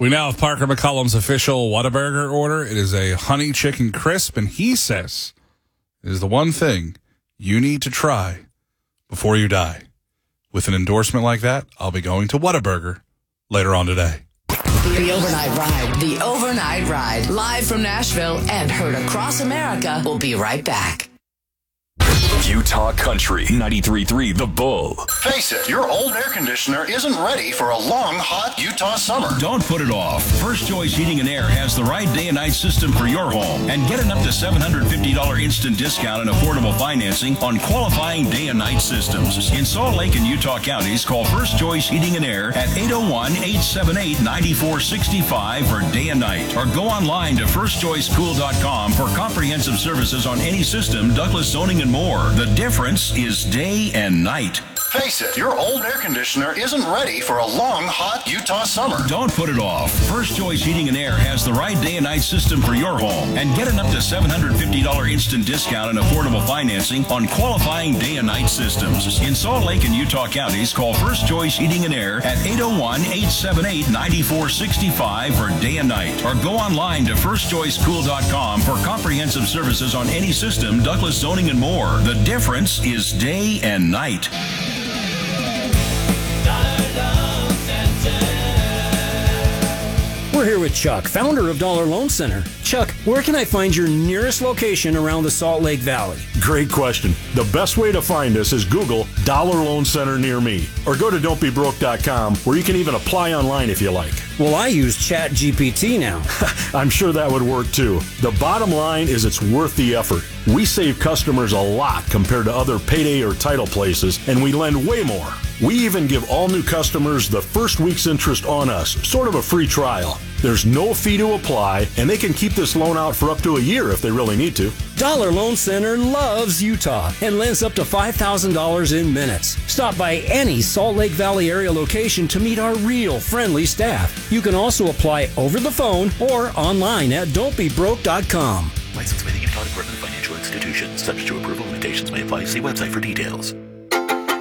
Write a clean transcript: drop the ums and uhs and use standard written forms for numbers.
We now have Parker McCollum's official Whataburger order. It is a honey chicken crisp, and he says it is the one thing you need to try before you die. With an endorsement like that, I'll be going to Whataburger later on today. The Overnight Ride. The Overnight Ride. Live from Nashville and heard across America. We'll be right back. Utah Country 93.3 The Bull. Face it, your old air conditioner isn't ready for a long, hot Utah summer. Don't put it off. First Choice Heating and Air has the right day and night system for your home. And get an up to $750 instant discount and affordable financing on qualifying day and night systems. In Salt Lake and Utah counties, call First Choice Heating and Air at 801-878-9465 for day and night. Or go online to firstchoicecool.com for comprehensive services on any system, ductless zoning, and more. The difference is day and night. Face it, your old air conditioner isn't ready for a long, hot Utah summer. Don't put it off. First Choice Heating and Air has the right day and night system for your home. And get an up to $750 instant discount and affordable financing on qualifying day and night systems. In Salt Lake and Utah counties, call First Choice Heating and Air at 801-878-9465 for day and night. Or go online to firstchoicecool.com for comprehensive services on any system, ductless zoning, and more. The difference is day and night. We're here with Chuck, founder of Dollar Loan Center. Chuck, where can I find your nearest location around the Salt Lake Valley? Great question. The best way to find us is Google Dollar Loan Center near me, or go to don'tbebroke.com, where you can even apply online if you like. Well, I use ChatGPT now. I'm sure that would work too. The bottom line is it's worth the effort. We save customers a lot compared to other payday or title places, and we lend way more. We even give all new customers the first week's interest on us, sort of a free trial. There's no fee to apply, and they can keep this loan out for up to a year if they really need to. Dollar Loan Center loves Utah and lends up to $5,000 in minutes. Stop by any Salt Lake Valley area location to meet our real friendly staff. You can also apply over the phone or online at don'tbebroke.com. License by the Utah Department of Financial Institutions. Subject to approval, limitations may apply. See website for details.